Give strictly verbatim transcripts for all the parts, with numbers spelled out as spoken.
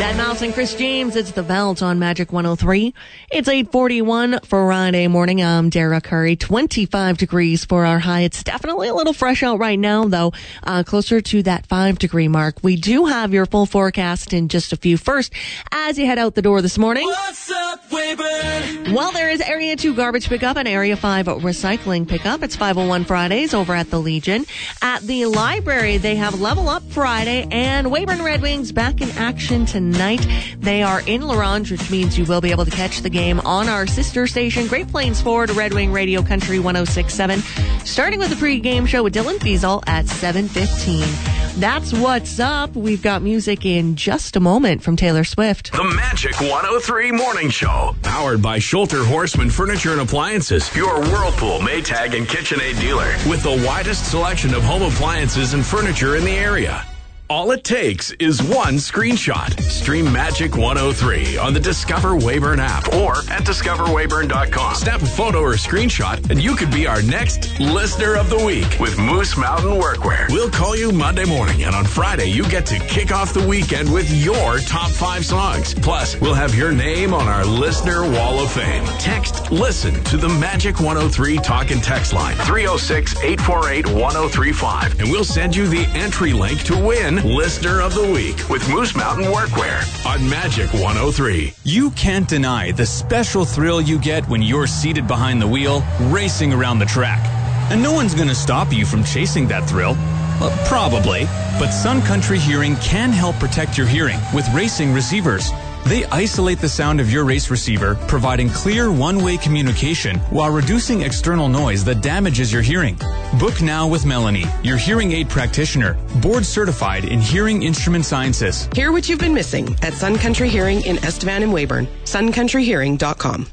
Dead Mouse and Chris James, it's The Belt on Magic one oh three. It's eight forty-one Friday morning. I'm Dara Curry. twenty-five degrees for our high. It's definitely a little fresh out right now, though, uh, closer to that five degree mark. We do have your full forecast in just a few. First, as you head out the door this morning. What's up, Weyburn? Well, there is Area two garbage pickup and Area five recycling pickup. It's five oh one Fridays over at the Legion. At the library, they have Level Up Friday and Weyburn Red Wings back in action tonight. They are in La Ronge, which means you will be able to catch the game on our sister station, Great Plains Ford Red Wing Radio Country one oh six point seven, starting with the pre-game show with Dylan Fiesel at seven fifteen. That's what's up. We've got music in just a moment from Taylor Swift. The Magic one oh three Morning Show, powered by Schulter Horseman Furniture and Appliances, your Whirlpool, Maytag, and KitchenAid dealer, with the widest selection of home appliances and furniture in the area. All it takes is one screenshot. Stream Magic one oh three on the Discover Weyburn app or at discover weyburn dot com. Snap a photo or screenshot and you could be our next Listener of the Week with Moose Mountain Workwear. We'll call you Monday morning, and on Friday you get to kick off the weekend with your top five songs. Plus, we'll have your name on our Listener Wall of Fame. Text LISTEN to the Magic one oh three talk and text line three oh six, eight four eight, one oh three five, and we'll send you the entry link to win Listener of the Week with Moose Mountain Workwear on Magic one oh three. You can't deny the special thrill you get when you're seated behind the wheel, racing around the track. And no one's going to stop you from chasing that thrill. Well, probably. But Sun Country Hearing can help protect your hearing with racing receivers. They isolate the sound of your race receiver, providing clear one-way communication while reducing external noise that damages your hearing. Book now with Melanie, your hearing aid practitioner, board certified in hearing instrument sciences. Hear what you've been missing at Sun Country Hearing in Estevan and Weyburn. sun country hearing dot com.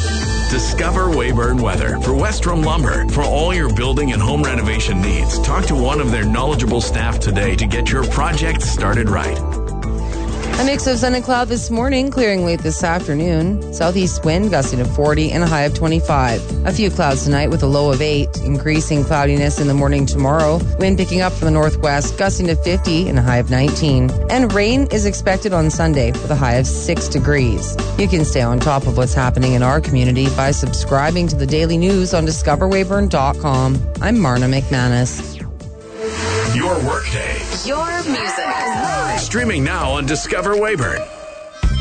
Discover Weyburn Weather for Westrom Lumber. For all your building and home renovation needs, talk to one of their knowledgeable staff today to get your project started right. A mix of sun and cloud this morning, clearing late this afternoon. Southeast wind gusting to forty and a high of twenty-five. A few clouds tonight with a low of eight. Increasing cloudiness in the morning tomorrow. Wind picking up from the northwest, gusting to fifty and a high of nineteen. And rain is expected on Sunday with a high of six degrees. You can stay on top of what's happening in our community by subscribing to the daily news on discover weyburn dot com. I'm Marna McManus. Your workday. Your music. Streaming now on Discover Weyburn.